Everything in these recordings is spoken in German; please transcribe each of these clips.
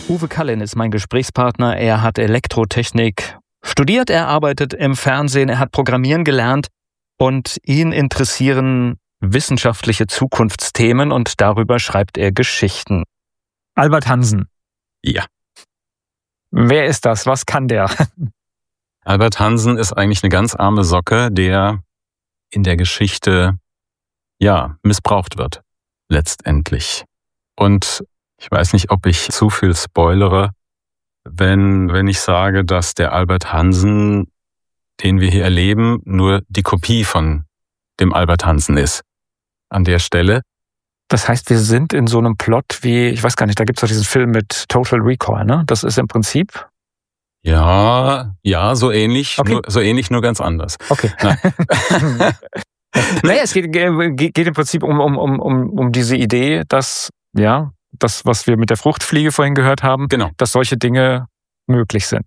Uwe Kallin ist mein Gesprächspartner. Er hat Elektrotechnik studiert, er arbeitet im Fernsehen, er hat Programmieren gelernt und ihn interessieren wissenschaftliche Zukunftsthemen und darüber schreibt er Geschichten. Albert Hansen. Ja. Wer ist das? Was kann der? Albert Hansen ist eigentlich eine ganz arme Socke, der in der Geschichte, missbraucht wird. Letztendlich. Und ich weiß nicht, ob ich zu viel spoilere, wenn ich sage, dass der Albert Hansen, den wir hier erleben, nur die Kopie von dem Albert Hansen ist. An der Stelle. Das heißt, wir sind in so einem Plot wie, ich weiß gar nicht, da gibt es doch diesen Film mit Total Recall, ne? Das ist im Prinzip... Ja, so ähnlich, okay. nur ganz anders. Okay. Naja, es geht im Prinzip um diese Idee, dass, das, was wir mit der Fruchtfliege vorhin gehört haben, genau, dass solche Dinge möglich sind.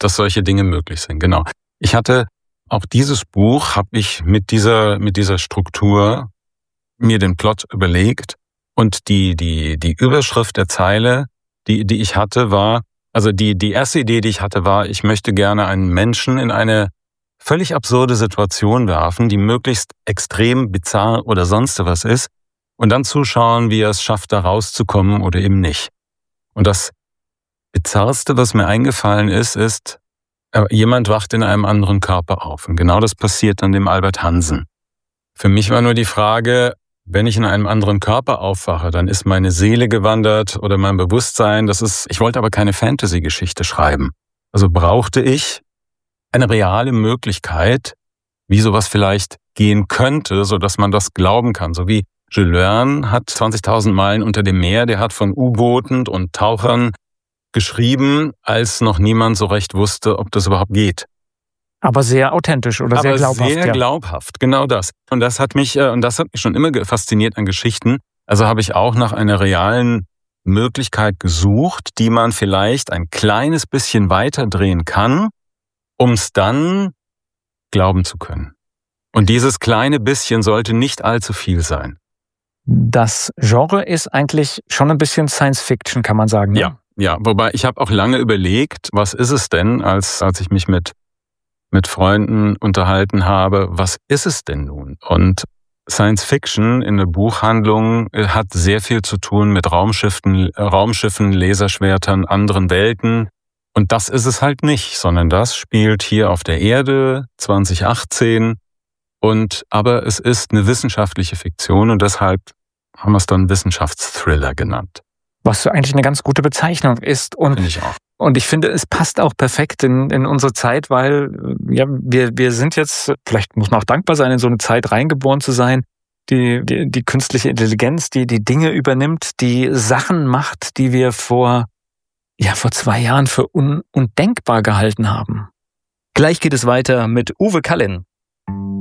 Genau. Ich hatte auch dieses Buch, habe ich mit dieser Struktur mir den Plot überlegt und die Überschrift der Zeile, die ich hatte, war, also die erste Idee, die ich hatte, war, ich möchte gerne einen Menschen in eine völlig absurde Situation werfen, die möglichst extrem, bizarr oder sonst was ist und dann zuschauen, wie er es schafft, da rauszukommen oder eben nicht. Und das Bizarrste, was mir eingefallen ist, jemand wacht in einem anderen Körper auf. Und genau das passiert dann dem Albert Hansen. Für mich war nur die Frage, wenn ich in einem anderen Körper aufwache, dann ist meine Seele gewandert oder mein Bewusstsein, ich wollte aber keine Fantasy-Geschichte schreiben. Also brauchte ich eine reale Möglichkeit, wie sowas vielleicht gehen könnte, sodass man das glauben kann. So wie Jules Verne hat 20.000 Meilen unter dem Meer, der hat von U-Booten und Tauchern geschrieben, als noch niemand so recht wusste, ob das überhaupt geht. Aber sehr authentisch oder sehr glaubhaft. Sehr glaubhaft, genau das. Und das hat mich schon immer fasziniert an Geschichten. Also habe ich auch nach einer realen Möglichkeit gesucht, die man vielleicht ein kleines bisschen weiter drehen kann, um es dann glauben zu können. Und dieses kleine bisschen sollte nicht allzu viel sein. Das Genre ist eigentlich schon ein bisschen Science-Fiction, kann man sagen. Ne? Ja, wobei ich habe auch lange überlegt, was ist es denn, als ich mich mit Freunden unterhalten habe, was ist es denn nun? Und Science-Fiction in der Buchhandlung hat sehr viel zu tun mit Raumschiffen, Laserschwertern, anderen Welten. Und das ist es halt nicht, sondern das spielt hier auf der Erde 2018. Aber es ist eine wissenschaftliche Fiktion und deshalb haben wir es dann Wissenschaftsthriller genannt. Was eigentlich eine ganz gute Bezeichnung ist. Finde ich auch. Und ich finde, es passt auch perfekt in unsere Zeit, weil wir sind jetzt, vielleicht muss man auch dankbar sein, in so eine Zeit reingeboren zu sein, die künstliche Intelligenz, die Dinge übernimmt, die Sachen macht, die wir vor 2 Jahren für undenkbar gehalten haben. Gleich geht es weiter mit Uwe Kallin.